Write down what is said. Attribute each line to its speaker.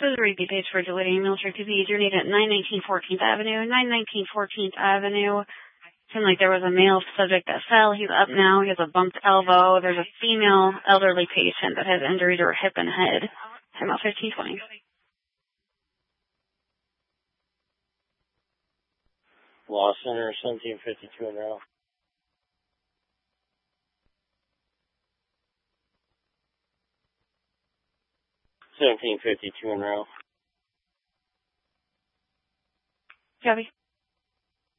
Speaker 1: the repeat page for delayed ambulance to be journeyed at 919 14th Avenue. 919 14th Avenue. Seemed like there was a male subject that fell. He's up now. He has a bumped elbow. There's a female elderly patient that has injury to her hip and head. Time out 1520.
Speaker 2: Law Center, 1752 in row. 1752 in row.
Speaker 1: Copy.